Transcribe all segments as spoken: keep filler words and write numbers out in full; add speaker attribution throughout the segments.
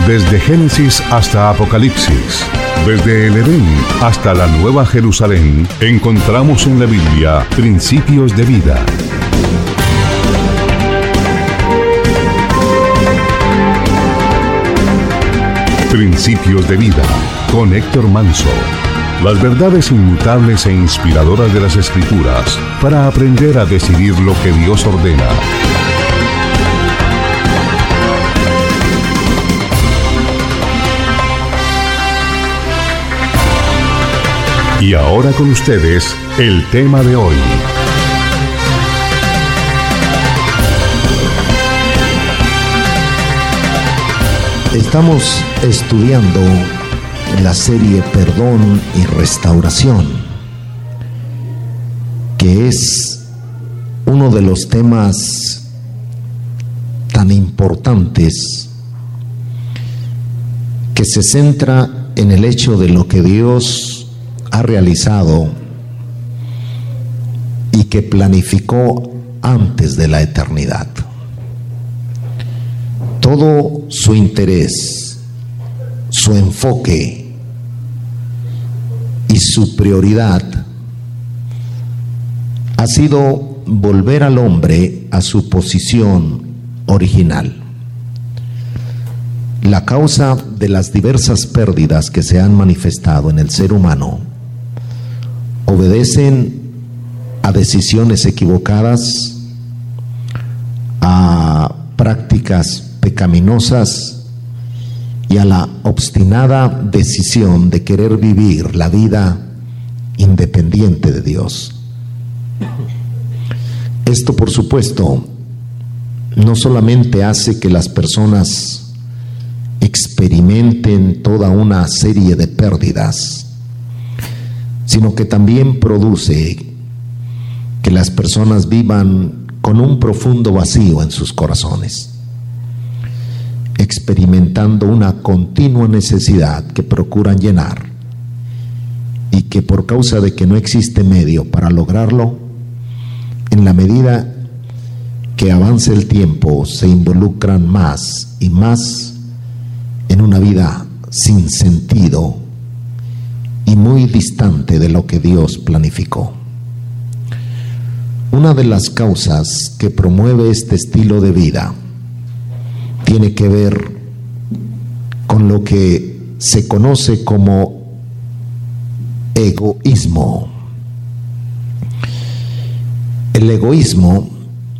Speaker 1: Desde Génesis hasta Apocalipsis, desde el Edén hasta la Nueva Jerusalén, encontramos en la Biblia principios de vida. Principios de vida, con Héctor Manso. Las verdades inmutables e inspiradoras de las Escrituras para aprender a decidir lo que Dios ordena. Y ahora con ustedes, el tema de hoy.
Speaker 2: Estamos estudiando la serie Perdón y Restauración, que es uno de los temas tan importantes que se centra en el hecho de lo que Dios ha realizado y que planificó antes de la eternidad. Todo su interés, su enfoque y su prioridad ha sido volver al hombre a su posición original. La causa de las diversas pérdidas que se han manifestado en el ser humano obedecen a decisiones equivocadas, a prácticas pecaminosas y a la obstinada decisión de querer vivir la vida independiente de Dios. Esto, por supuesto, no solamente hace que las personas experimenten toda una serie de pérdidas, sino que también produce que las personas vivan con un profundo vacío en sus corazones, experimentando una continua necesidad que procuran llenar y que, por causa de que no existe medio para lograrlo, en la medida que avance el tiempo se involucran más y más en una vida sin sentido y muy distante de lo que Dios planificó. Una de las causas que promueve este estilo de vida tiene que ver con lo que se conoce como egoísmo. El egoísmo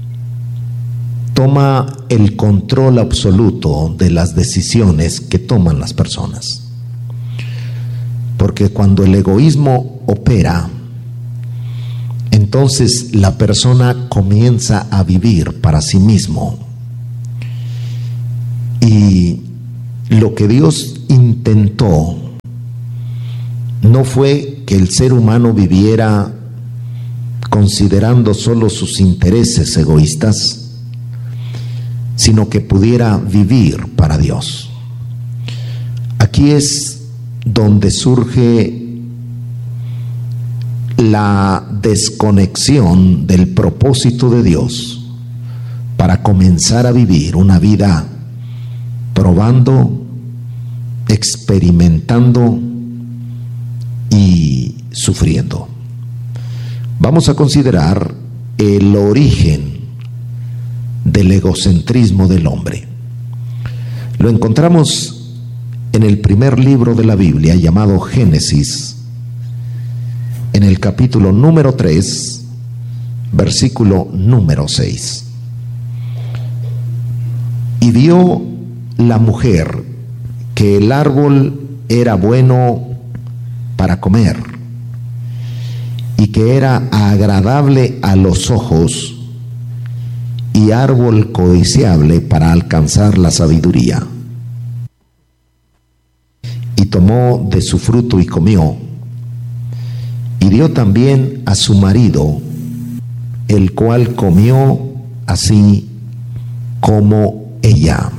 Speaker 2: toma el control absoluto de las decisiones que toman las personas. Porque cuando el egoísmo opera, entonces la persona comienza a vivir para sí mismo. Y lo que Dios intentó no fue que el ser humano viviera considerando solo sus intereses egoístas, sino que pudiera vivir para Dios. Aquí es donde surge la desconexión del propósito de Dios para comenzar a vivir una vida probando, experimentando y sufriendo. Vamos a considerar el origen del egocentrismo del hombre. Lo encontramos en el primer libro de la Biblia, llamado Génesis, en el capítulo número tres, versículo número seis. Y vio la mujer que el árbol era bueno para comer y que era agradable a los ojos y árbol codiciable para alcanzar la sabiduría. Y tomó de su fruto y comió, y dio también a su marido, el cual comió así como ella.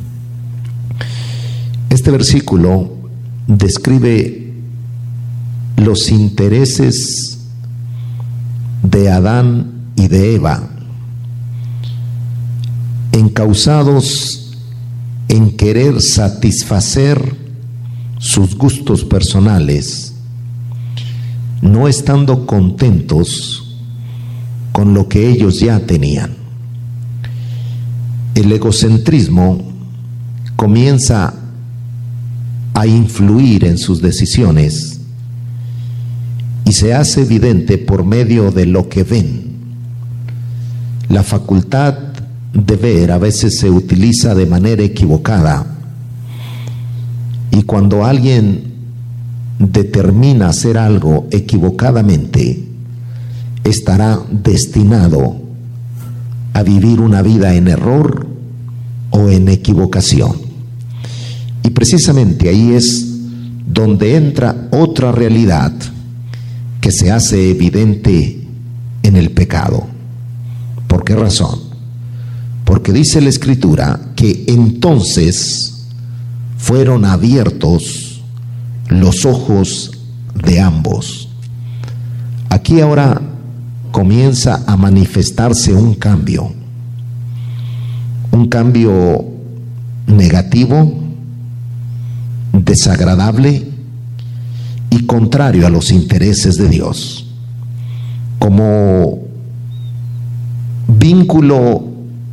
Speaker 2: Este versículo describe los intereses de Adán y de Eva, encausados en en querer satisfacer sus gustos personales, no estando contentos con lo que ellos ya tenían. El egocentrismo comienza a influir en sus decisiones y se hace evidente por medio de lo que ven. La facultad de ver a veces se utiliza de manera equivocada, y cuando alguien determina hacer algo equivocadamente, estará destinado a vivir una vida en error o en equivocación. Y precisamente ahí es donde entra otra realidad que se hace evidente en el pecado. ¿Por qué razón? Porque dice la Escritura que entonces fueron abiertos los ojos de ambos. Aquí ahora comienza a manifestarse un cambio, un cambio negativo, desagradable y contrario a los intereses de Dios. Como vínculo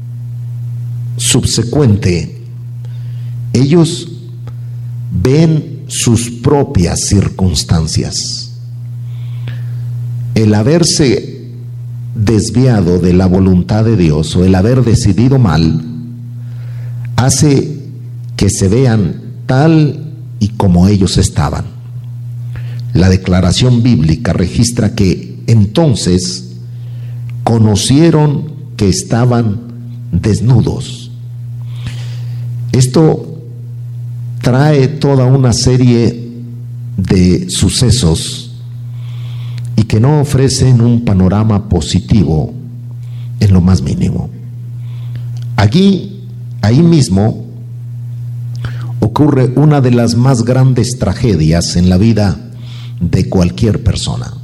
Speaker 2: subsecuente, ellos ven sus propias circunstancias. El haberse desviado de la voluntad de Dios o el haber decidido mal hace que se vean tal y como ellos estaban. La declaración bíblica registra que entonces conocieron que estaban desnudos. Esto trae toda una serie de sucesos y que no ofrecen un panorama positivo en lo más mínimo. Allí, ahí mismo, ocurre una de las más grandes tragedias en la vida de cualquier persona,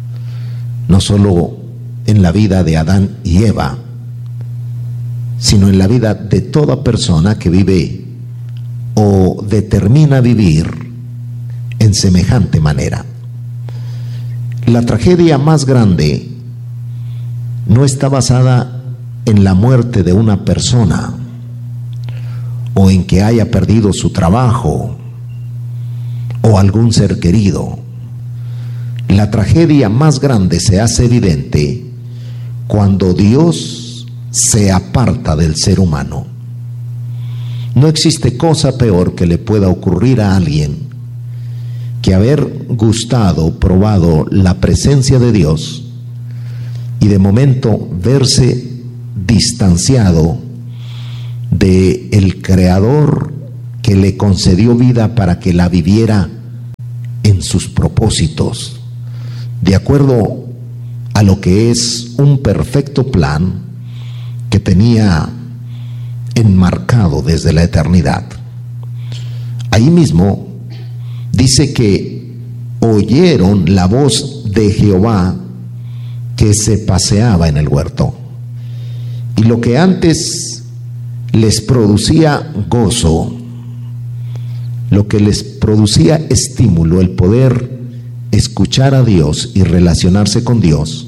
Speaker 2: no solo en la vida de Adán y Eva, sino en la vida de toda persona que vive o determina vivir en semejante manera. La tragedia más grande no está basada en la muerte de una persona o en que haya perdido su trabajo o algún ser querido. La tragedia más grande se hace evidente cuando Dios se aparta del ser humano. No existe cosa peor que le pueda ocurrir a alguien que haber gustado, probado la presencia de Dios y de momento verse distanciado de el Creador que le concedió vida para que la viviera en sus propósitos, de acuerdo a lo que es un perfecto plan que tenía enmarcado desde la eternidad. Ahí mismo dice que oyeron la voz de Jehová que se paseaba en el huerto, y lo que antes les producía gozo, lo que les producía estímulo, el poder escuchar a Dios y relacionarse con Dios,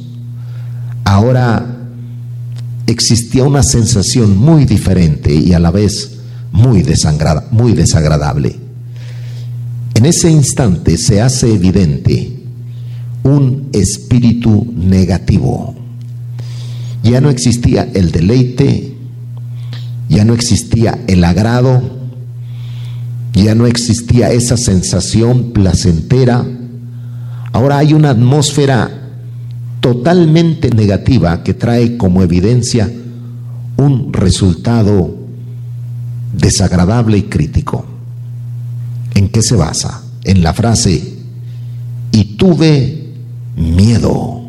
Speaker 2: ahora existía una sensación muy diferente y a la vez muy desagrada, muy desagradable. En ese instante se hace evidente un espíritu negativo. Ya no existía el deleite, ya no existía el agrado, ya no existía esa sensación placentera. Ahora hay una atmósfera totalmente negativa que trae como evidencia un resultado desagradable y crítico. ¿En qué se basa? En la frase, y tuve miedo.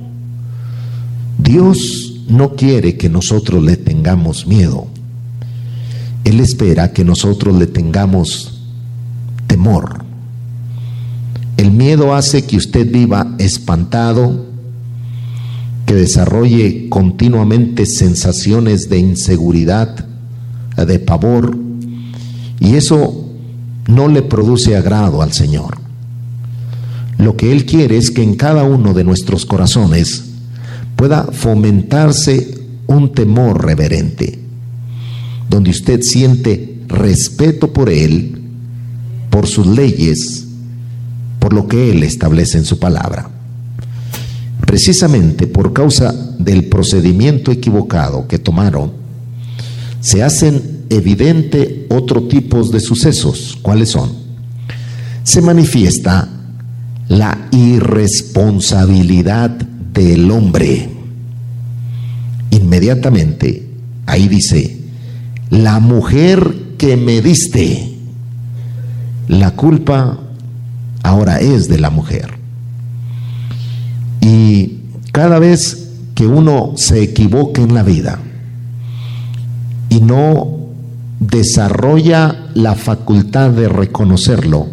Speaker 2: Dios no quiere que nosotros le tengamos miedo. Él espera que nosotros le tengamos temor. El miedo hace que usted viva espantado, que desarrolle continuamente sensaciones de inseguridad, de pavor, Y eso no le produce agrado al Señor. Lo que Él quiere es que en cada uno de nuestros corazones pueda fomentarse un temor reverente, donde usted siente respeto por Él, por sus leyes, por lo que Él establece en su palabra. Precisamente por causa del procedimiento equivocado que tomaron, se hacen evidente otro tipo de sucesos. ¿Cuáles son? Se manifiesta la irresponsabilidad del hombre. Inmediatamente, ahí dice, la mujer que me diste. La culpa ahora es de la mujer. Y cada vez que uno se equivoca en la vida y no desarrolla la facultad de reconocerlo,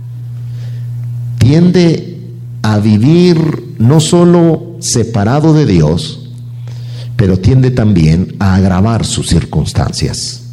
Speaker 2: tiende a vivir no solo separado de Dios, pero tiende también a agravar sus circunstancias.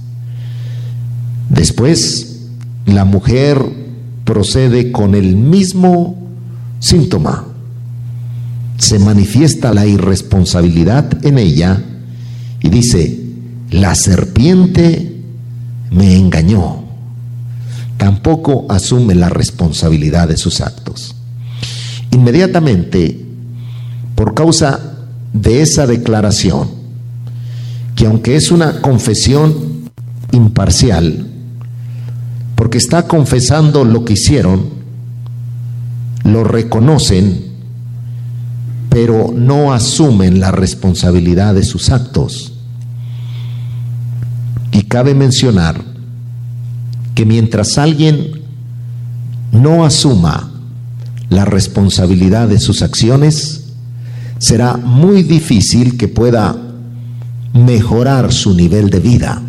Speaker 2: Después, la mujer procede con el mismo síntoma. Se manifiesta la irresponsabilidad en ella y dice, la serpiente me engañó. Tampoco asume la responsabilidad de sus actos. Inmediatamente, por causa de esa declaración, que aunque es una confesión imparcial, porque está confesando lo que hicieron, lo reconocen, pero no asumen la responsabilidad de sus actos. Y cabe mencionar que mientras alguien no asuma la responsabilidad de sus acciones, será muy difícil que pueda mejorar su nivel de vida.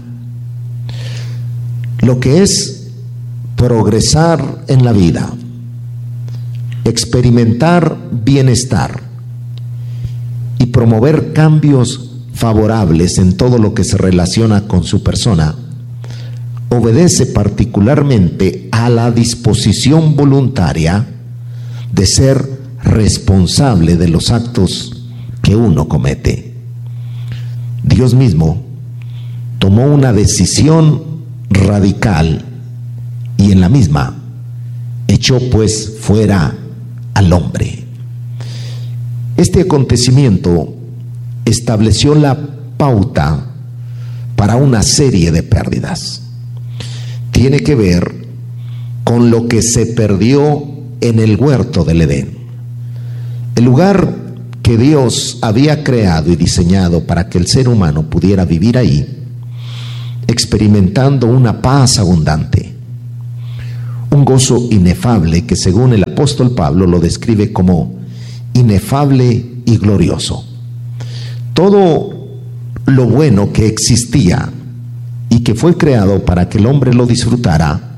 Speaker 2: Lo que es progresar en la vida, experimentar bienestar y promover cambios favorables en todo lo que se relaciona con su persona, obedece particularmente a la disposición voluntaria de ser responsable de los actos que uno comete. Dios mismo tomó una decisión radical y en la misma echó pues fuera al hombre. Este acontecimiento estableció la pauta para una serie de pérdidas. Tiene que ver con lo que se perdió en el huerto del Edén. El lugar que Dios había creado y diseñado para que el ser humano pudiera vivir ahí, experimentando una paz abundante, un gozo inefable que según el apóstol Pablo lo describe como inefable y glorioso. Todo lo bueno que existía y que fue creado para que el hombre lo disfrutara,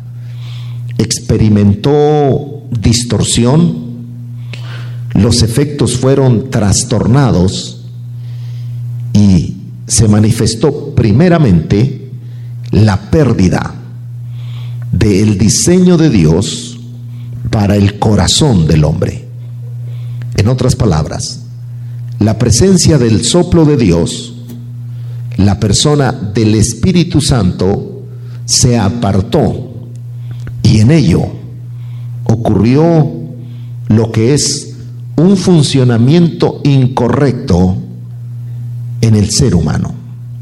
Speaker 2: experimentó distorsión, los efectos fueron trastornados y se manifestó primeramente la pérdida del diseño de Dios para el corazón del hombre. En otras palabras, la presencia del soplo de Dios, la persona del Espíritu Santo, se apartó y en ello ocurrió lo que es un funcionamiento incorrecto en el ser humano.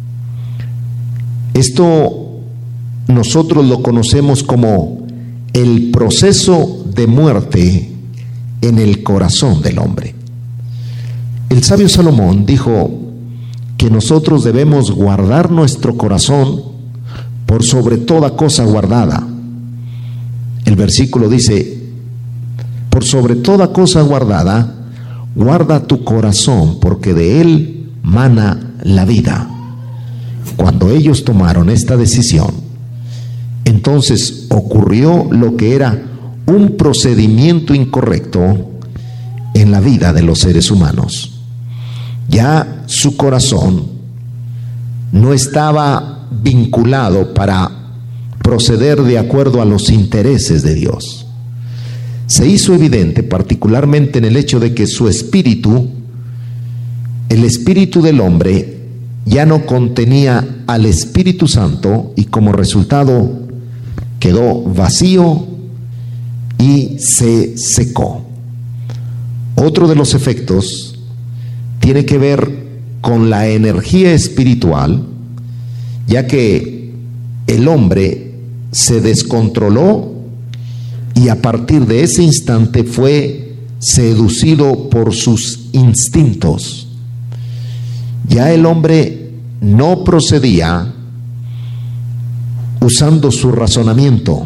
Speaker 2: Esto nosotros lo conocemos como el proceso de muerte en el corazón del hombre. El sabio Salomón dijo que nosotros debemos guardar nuestro corazón por sobre toda cosa guardada. El versículo dice, por sobre toda cosa guardada, guarda tu corazón, porque de él mana la vida. Cuando ellos tomaron esta decisión, entonces ocurrió lo que era un procedimiento incorrecto en la vida de los seres humanos. Ya su corazón no estaba vinculado para proceder de acuerdo a los intereses de Dios. Se hizo evidente particularmente en el hecho de que su espíritu, el espíritu del hombre, ya no contenía al Espíritu Santo y como resultado quedó vacío y se secó. Otro de los efectos tiene que ver con la energía espiritual, ya que el hombre se descontroló y a partir de ese instante fue seducido por sus instintos. Ya el hombre no procedía usando su razonamiento,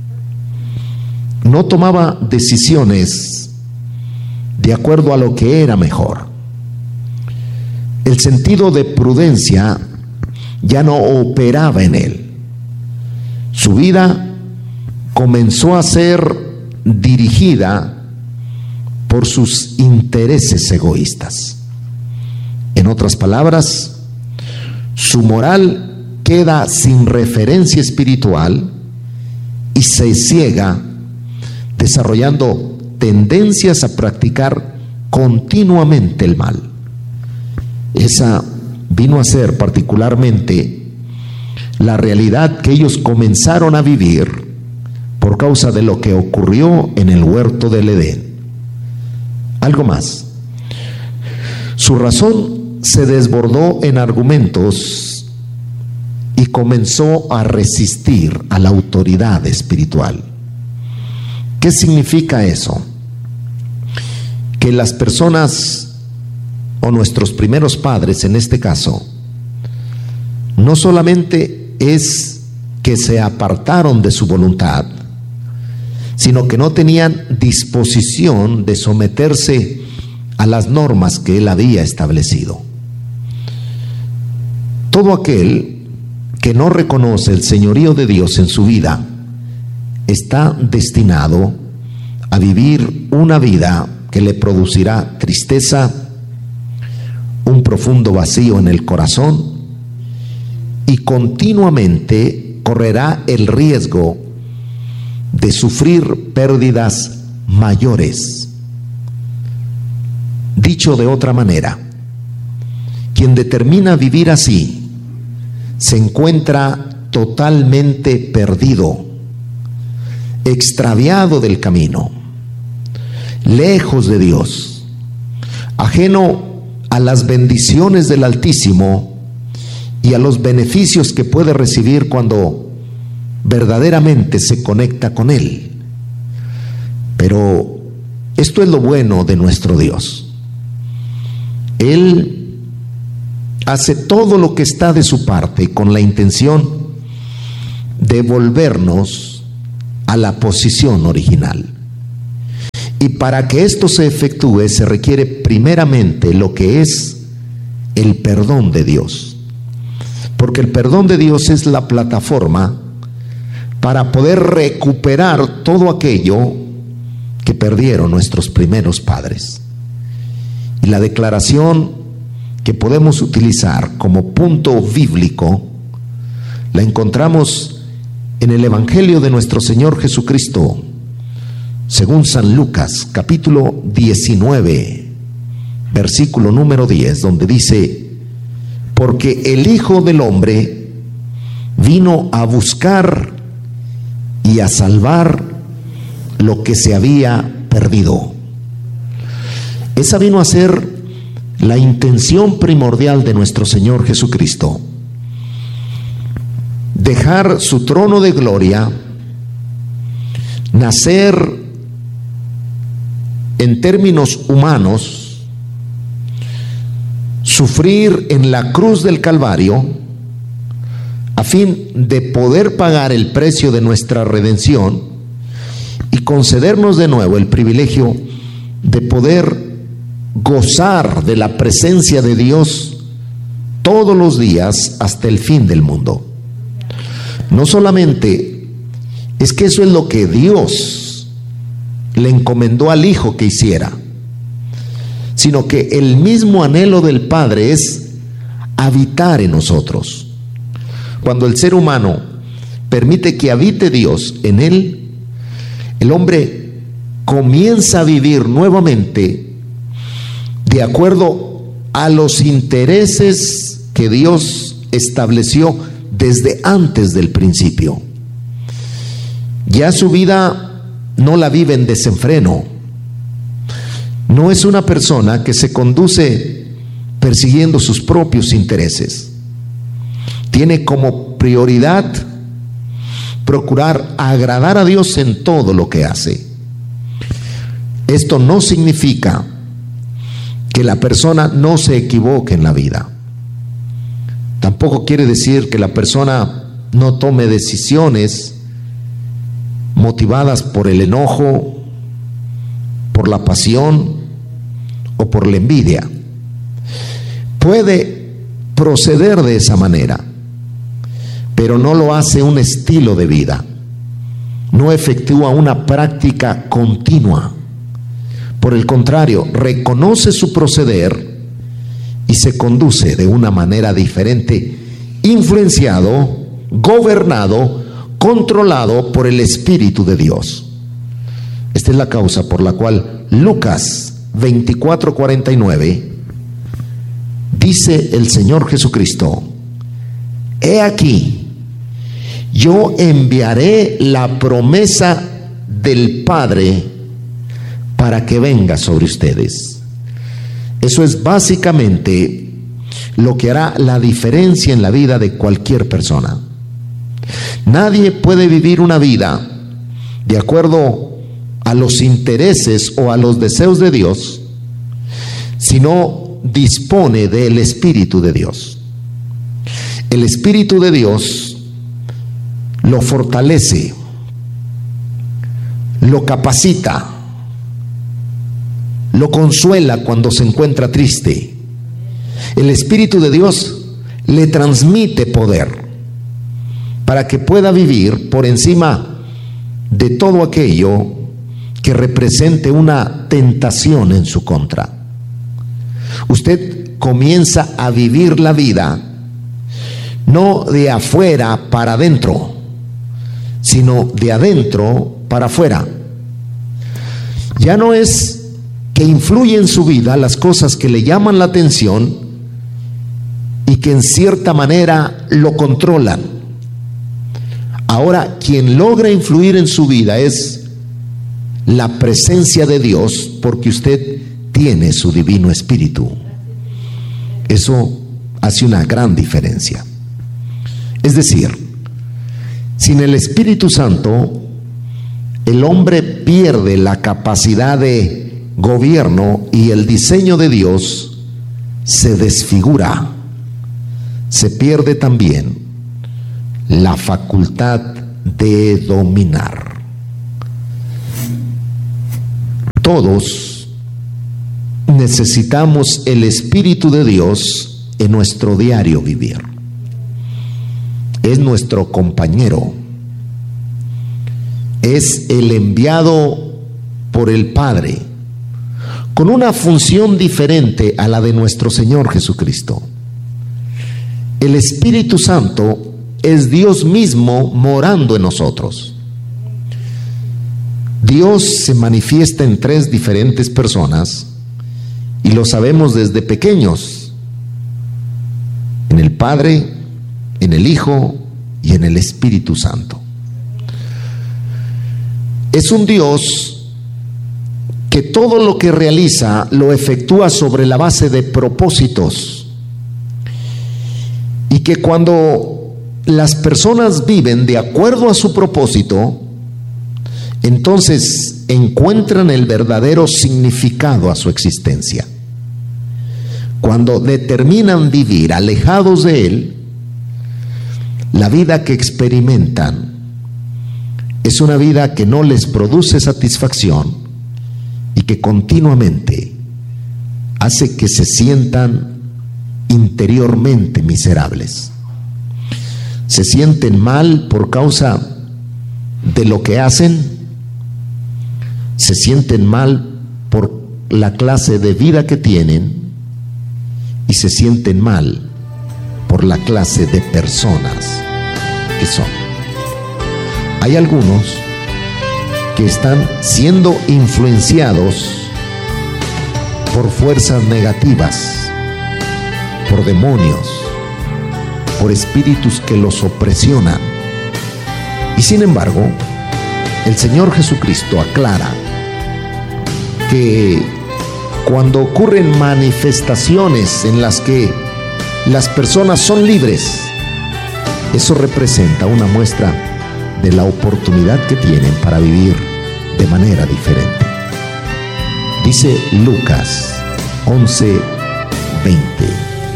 Speaker 2: no tomaba decisiones de acuerdo a lo que era mejor. El sentido de prudencia ya no operaba en él. Su vida comenzó a ser dirigida por sus intereses egoístas. En otras palabras, su moral queda sin referencia espiritual y se ciega, desarrollando tendencias a practicar continuamente el mal. Esa vino a ser particularmente la realidad que ellos comenzaron a vivir por causa de lo que ocurrió en el huerto del Edén. Algo más. Su razón se desbordó en argumentos y comenzó a resistir a la autoridad espiritual. ¿Qué significa eso? Que las personas, o nuestros primeros padres en este caso, no solamente es que se apartaron de su voluntad, sino que no tenían disposición de someterse a las normas que él había establecido. Todo aquel que no reconoce el señorío de Dios en su vida está destinado a vivir una vida que le producirá tristeza, un profundo vacío en el corazón y continuamente correrá el riesgo de sufrir pérdidas mayores. Dicho de otra manera, quien determina vivir así se encuentra totalmente perdido, extraviado del camino, lejos de Dios, ajeno a las bendiciones del Altísimo y a los beneficios que puede recibir cuando verdaderamente se conecta con Él. Pero esto es lo bueno de nuestro Dios. Él hace todo lo que está de su parte con la intención de volvernos a la posición original. Y para que esto se efectúe se requiere primeramente lo que es el perdón de Dios. Porque el perdón de Dios es la plataforma para poder recuperar todo aquello que perdieron nuestros primeros padres. Y la declaración que podemos utilizar como punto bíblico la encontramos en el Evangelio de nuestro Señor Jesucristo, según San Lucas, capítulo diecinueve, versículo número diez, donde dice: porque el Hijo del Hombre vino a buscar y a salvar lo que se había perdido. Esa vino a ser la intención primordial de nuestro Señor Jesucristo: dejar su trono de gloria, nacer en términos humanos, sufrir en la cruz del Calvario a fin de poder pagar el precio de nuestra redención y concedernos de nuevo el privilegio de poder gozar de la presencia de Dios todos los días hasta el fin del mundo. No solamente es que eso es lo que Dios le encomendó al Hijo que hiciera, sino que el mismo anhelo del Padre es habitar en nosotros. Cuando el ser humano permite que habite Dios en él, el hombre comienza a vivir nuevamente de acuerdo a los intereses que Dios estableció desde antes del principio. Ya su vida no la vive en desenfreno. No es una persona que se conduce persiguiendo sus propios intereses. Tiene como prioridad procurar agradar a Dios en todo lo que hace. Esto no significa que la persona no se equivoque en la vida. Tampoco quiere decir que la persona no tome decisiones motivadas por el enojo, por la pasión o por la envidia. Puede proceder de esa manera, pero no lo hace un estilo de vida. No efectúa una práctica continua. Por el contrario, reconoce su proceder y se conduce de una manera diferente, influenciado, gobernado, controlado por el Espíritu de Dios. Esta es la causa por la cual Lucas veinticuatro cuarenta y nueve dice el Señor Jesucristo: he aquí, yo enviaré la promesa del Padre para que venga sobre ustedes. Eso es básicamente lo que hará la diferencia en la vida de cualquier persona. Nadie puede vivir una vida de acuerdo a los intereses o a los deseos de Dios si no dispone del Espíritu de Dios. El Espíritu de Dios lo fortalece, lo capacita, lo consuela cuando se encuentra triste. El Espíritu de Dios le transmite poder para que pueda vivir por encima de todo aquello que represente una tentación en su contra. Usted comienza a vivir la vida no de afuera para adentro, sino de adentro para afuera. Ya no es que influye en su vida las cosas que le llaman la atención y que en cierta manera lo controlan. Ahora, quien logra influir en su vida es la presencia de Dios, porque usted tiene su divino espíritu. Eso hace una gran diferencia. Es decir, sin el Espíritu Santo, el hombre pierde la capacidad de gobierno y el diseño de Dios se desfigura. Se pierde también la facultad de dominar. Todos necesitamos el Espíritu de Dios en nuestro diario vivir. Es nuestro compañero. Es el enviado por el Padre, con una función diferente a la de nuestro Señor Jesucristo. El Espíritu Santo es Dios mismo morando en nosotros. Dios se manifiesta en tres diferentes personas y lo sabemos desde pequeños: en el Padre, en el Hijo y en el Espíritu Santo. Es un Dios que todo lo que realiza lo efectúa sobre la base de propósitos, y que cuando las personas viven de acuerdo a su propósito, entonces encuentran el verdadero significado a su existencia. Cuando determinan vivir alejados de Él, la vida que experimentan es una vida que no les produce satisfacción y que continuamente hace que se sientan interiormente miserables. Se sienten mal por causa de lo que hacen, se sienten mal por la clase de vida que tienen y se sienten mal por la clase de personas que son. hay algunos que están siendo influenciados por fuerzas negativas, por demonios, por espíritus que los opresionan. Y sin embargo, el Señor Jesucristo aclara que cuando ocurren manifestaciones en las que las personas son libres, eso representa una muestra de la oportunidad que tienen para vivir de manera diferente. Dice Lucas once veinte: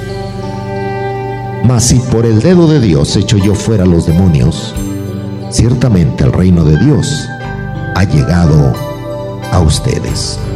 Speaker 2: Mas si por el dedo de Dios echo yo fuera los demonios, ciertamente el reino de Dios ha llegado a ustedes.